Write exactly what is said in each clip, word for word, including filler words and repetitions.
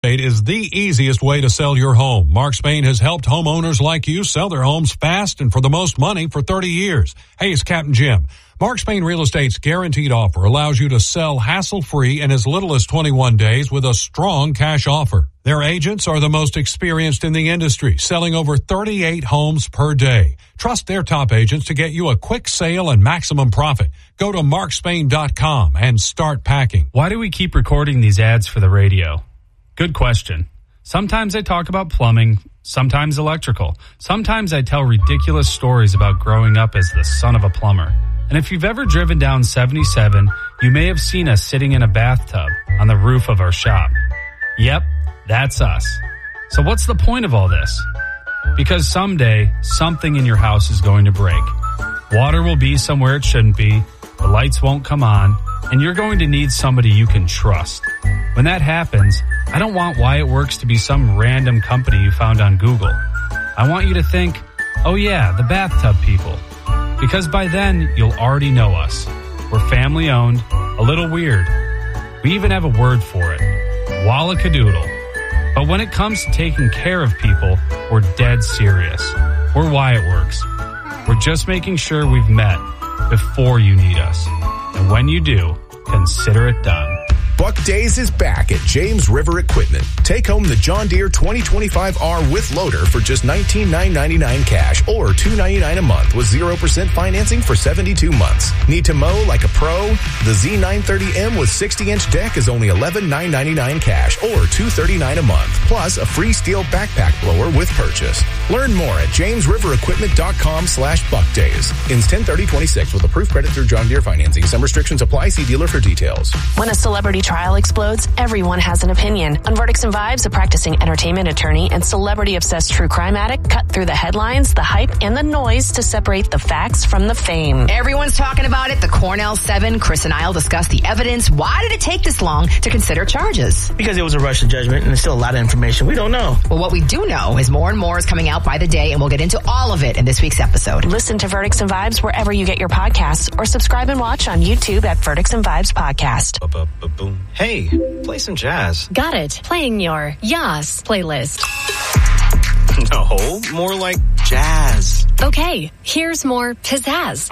Is the easiest way to sell your home. Mark Spain has helped homeowners like you sell their homes fast and for the most money for thirty years. Hey, it's Captain Jim. Mark Spain Real Estate's guaranteed offer allows you to sell hassle-free in as little as twenty-one days with a strong cash offer. Their agents are the most experienced in the industry, selling over thirty-eight homes per day. Trust their top agents to get you a quick sale and maximum profit. Go to mark spain dot com and start packing. Why do we keep recording these ads for the radio? Good question. Sometimes I talk about plumbing, sometimes electrical. Sometimes I tell ridiculous stories about growing up as the son of a plumber. And if you've ever driven down seventy-seven, you may have seen us sitting in a bathtub on the roof of our shop. Yep, that's us. So what's the point of all this? Because someday, something in your house is going to break. Water will be somewhere it shouldn't be, the lights won't come on, and you're going to need somebody you can trust. When that happens, I don't want Wyatt Works to be some random company you found on Google. I want you to think, oh yeah, the bathtub people. Because by then, you'll already know us. We're family owned, a little weird. We even have a word for it, Wallakadoodle. But when it comes to taking care of people, we're dead serious. We're Wyatt Works. We're just making sure we've met before you need us. And when you do, consider it done. Buck Days is back at James River Equipment. Take home the John Deere twenty twenty-five R with loader for just nineteen thousand nine hundred ninety-nine cash or two hundred ninety-nine dollars a month with zero percent financing for seventy-two months. Need to mow like a pro? The Z nine thirty M with sixty inch deck is only eleven thousand nine hundred ninety-nine cash or two hundred thirty-nine dollars a month, plus a free steel backpack blower with purchase. Learn more at james river equipment dot com slash buck days. Ins ten thirty twenty-six with approved credit through John Deere financing. Some restrictions apply. See dealer for details. When a celebrity trial explodes, everyone has an opinion. On Verdicts and Vibes, a practicing entertainment attorney and celebrity-obsessed true crime addict cut through the headlines, the hype, and the noise to separate the facts from the fame. Everyone's talking about it. The Cornell Seven. Chris and I'll discuss the evidence. Why did it take this long to consider charges? Because it was a rush of judgment, and there's still a lot of information we don't know. Well, what we do know is more and more is coming out by the day, and we'll get into all of it in this week's episode. Listen to Verdicts and Vibes wherever you get your podcasts, or subscribe and watch on YouTube at Verdicts and Vibes Podcast. Hey, play some jazz. Got it. Playing your Yas playlist. No, more like jazz. Okay, here's more pizzazz.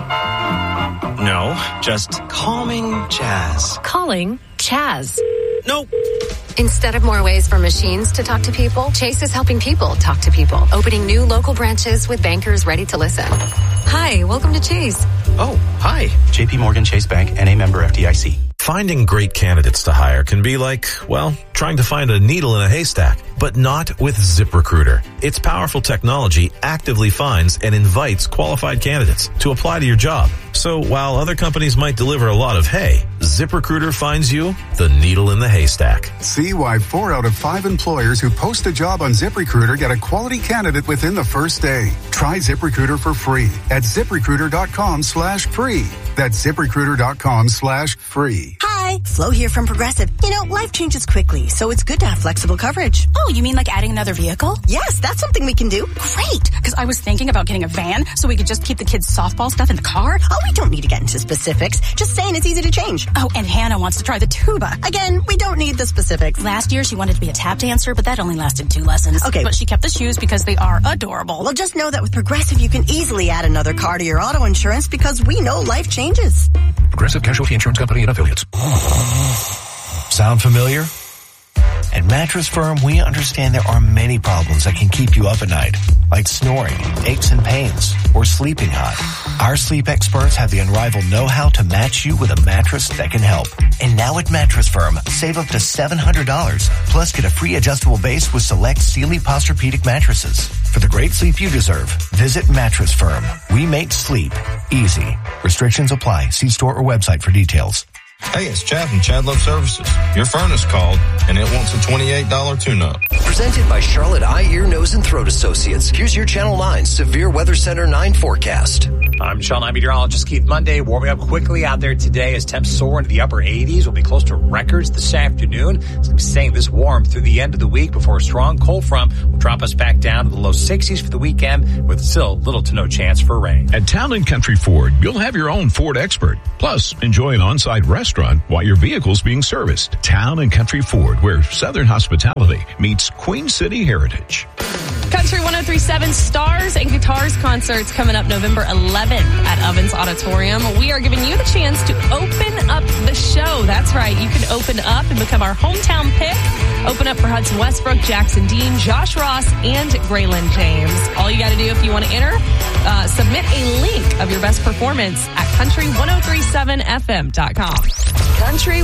No, just calming jazz. Calling Chaz. Nope. Instead of more ways for machines to talk to people, Chase is helping people talk to people, opening new local branches with bankers ready to listen. Hi, welcome to Chase. Oh, hi. J P Morgan Chase Bank, N A member F D I C. Finding great candidates to hire can be like, well, trying to find a needle in a haystack, but not with ZipRecruiter. Its powerful technology actively finds and invites qualified candidates to apply to your job. So while other companies might deliver a lot of hay, ZipRecruiter finds you the needle in the haystack. See why four out of five employers who post a job on ZipRecruiter get a quality candidate within the first day. Try ZipRecruiter for free at ZipRecruiter.com slash free. That's ZipRecruiter.com slash free. Hi, Flo here from Progressive. You know, life changes quickly, so it's good to have flexible coverage. Oh, you mean like adding another vehicle? Yes, that's something we can do. Great, because I was thinking about getting a van so we could just keep the kids' softball stuff in the car. Oh, we don't need to get into specifics. Just saying it's easy to change. Oh, and Hannah wants to try the tuba. Again, we don't need the specifics. Last year, she wanted to be a tap dancer, but that only lasted two lessons. Okay. But she kept the shoes because they are adorable. Well, just know that with Progressive, you can easily add another car to your auto insurance because we know life changes. Progressive Casualty Insurance Company and affiliates. Sound familiar? At Mattress Firm, we understand there are many problems that can keep you up at night, like snoring, aches and pains, or sleeping hot. Our sleep experts have the unrivaled know-how to match you with a mattress that can help. And now at Mattress Firm, save up to seven hundred dollars, plus get a free adjustable base with select Sealy Posturepedic mattresses. For the great sleep you deserve, visit Mattress Firm. We make sleep easy. Restrictions apply. See store or website for details. Hey, it's Chad from Chad Love Services. Your furnace called, and it wants a twenty-eight dollars tune-up. Presented by Charlotte Eye, Ear, Nose, and Throat Associates. Here's your Channel nine Severe Weather Center nine forecast. I'm Sean, I'm meteorologist Keith. Monday warming up quickly out there today as temps soar into the upper eighties. We'll be close to records this afternoon. It's going to be staying this warm through the end of the week before a strong cold front will drop us back down to the low sixties for the weekend with still little to no chance for rain. At Town and Country Ford, you'll have your own Ford expert. Plus, enjoy an on-site restaurant while your vehicle's being serviced. Town and Country Ford, where Southern hospitality meets Queen City heritage. Country one oh three point seven Stars and Guitars concerts coming up November eleventh at Ovens Auditorium. We are giving you the chance to open up the show. That's right. You can open up and become our hometown pick. Open up for Hudson Westbrook, Jackson Dean, Josh Ross, and Graylin James. All you got to do if you want to enter, uh, submit a link of your best performance at country ten thirty-seven f m dot com. Country